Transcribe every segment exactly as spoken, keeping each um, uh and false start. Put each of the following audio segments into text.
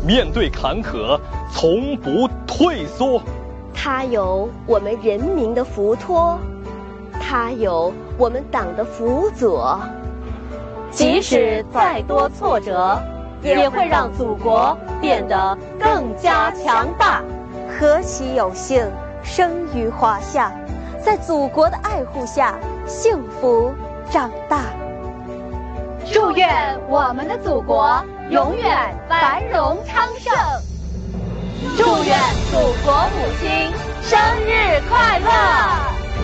面对坎坷从不退缩。 它有我们人民的福托，它有我们党的辅佐。 即使再多挫折，也会让祖国变得更加强大。 何其有幸生于华夏，在祖国的爱护下幸福长大。 祝愿我们的祖国永远繁荣昌盛，祝愿祖国母亲生日快乐。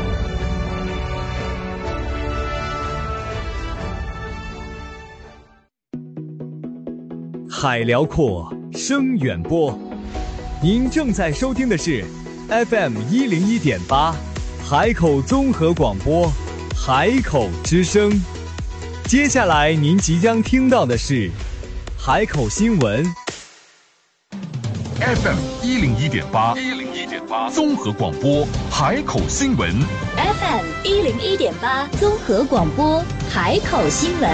海辽阔，声远播。您正在收听的是 F M 一零一点八，海口综合广播，海口之声。接下来您即将听到的是海口新闻。 F M 一零一点八，一零一点八综合广播，海口新闻。 F M 一零一点八综合广播，海口新闻。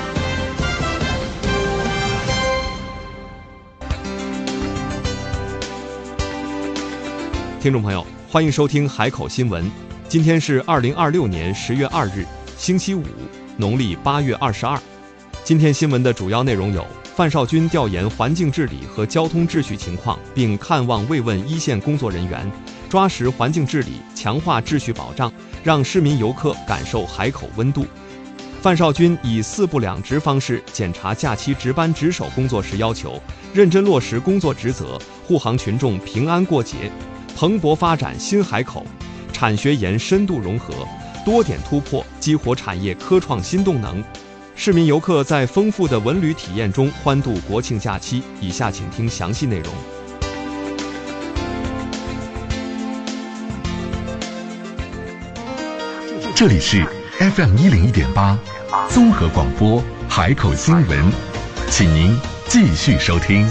听众朋友，欢迎收听海口新闻。今天是二零二六年十月二日，星期五，农历八月二十二。今天新闻的主要内容有：范少军调研环境治理和交通秩序情况，并看望慰问一线工作人员，抓实环境治理，强化秩序保障，让市民游客感受海口温度。范少军以四不两值方式检查假期值班值守工作时要求，认真落实工作职责，护航群众平安过节。蓬勃发展新海口，产学研深度融合，多点突破，激活产业科创新动能。市民游客在丰富的文旅体验中欢度国庆假期。以下请听详细内容。 这里是 F M 一零一点八综合广播海口新闻，请您继续收听。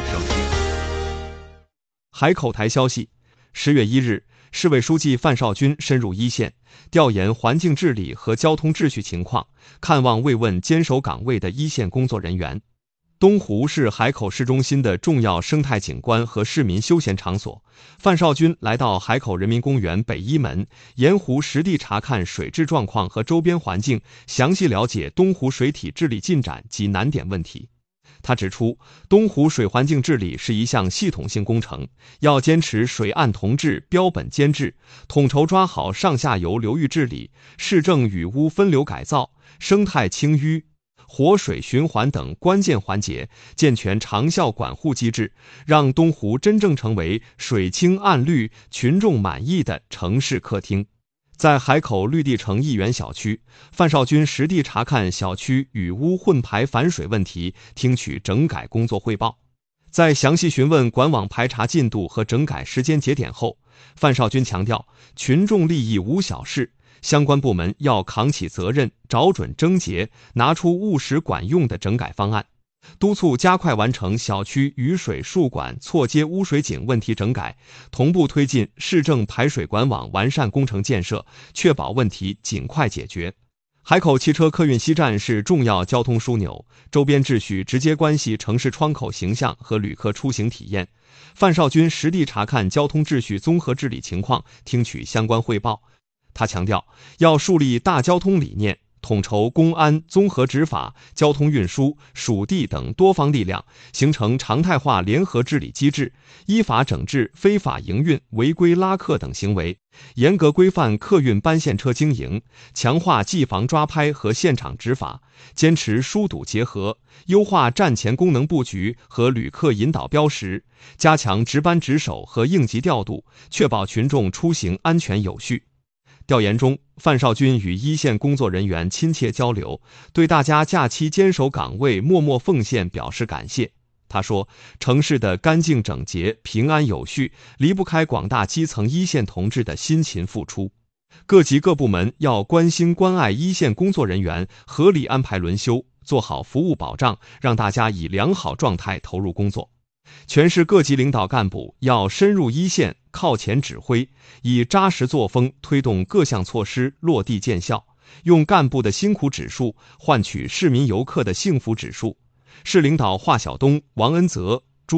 海口台消息。十月一日，市委书记范少军深入一线，调研环境治理和交通秩序情况，看望慰问坚守岗位的一线工作人员。东湖是海口市中心的重要生态景观和市民休闲场所。范少军来到海口人民公园北一门，沿湖实地查看水质状况和周边环境，详细了解东湖水体治理进展及难点问题。他指出，东湖水环境治理是一项系统性工程，要坚持水岸同治、标本兼治，统筹抓好上下游流域治理、市政雨污分流改造、生态清淤、活水循环等关键环节，健全长效管护机制，让东湖真正成为水清岸绿、群众满意的城市客厅。在海口绿地城一园小区，范少军实地查看小区雨污混排反水问题，听取整改工作汇报。在详细询问管网排查进度和整改时间节点后，范少军强调，群众利益无小事，相关部门要扛起责任，找准症结，拿出务实管用的整改方案。督促加快完成小区雨水树管错接污水井问题整改，同步推进市政排水管网完善工程建设，确保问题尽快解决。海口汽车客运西站是重要交通枢纽，周边秩序直接关系城市窗口形象和旅客出行体验。范少军实地查看交通秩序综合治理情况，听取相关汇报。他强调，要树立大交通理念，统筹公安、综合执法、交通运输、属地等多方力量，形成常态化联合治理机制，依法整治非法营运、违规拉客等行为，严格规范客运班线车经营，强化纪防抓拍和现场执法，坚持疏堵结合，优化站前功能布局和旅客引导标识，加强值班值守和应急调度，确保群众出行安全有序。调研中，范少军与一线工作人员亲切交流，对大家假期坚守岗位、默默奉献表示感谢。他说，城市的干净整洁、平安有序，离不开广大基层一线同志的辛勤付出。各级各部门要关心关爱一线工作人员，合理安排轮休，做好服务保障，让大家以良好状态投入工作。全市各级领导干部要深入一线，靠前指挥，以扎实作风推动各项措施落地见效，用干部的辛苦指数换取市民游客的幸福指数。市领导华晓东、王恩泽、